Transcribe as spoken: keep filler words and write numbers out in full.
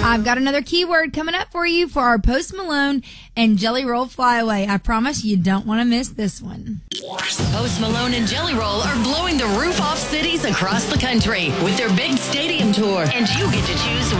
I've got another keyword coming up for you for our Post Malone and Jelly Roll Flyaway. I promise you don't want to miss this one. Post Malone and Jelly Roll are blowing the roof off cities across the country with their big stadium tour, and you get to choose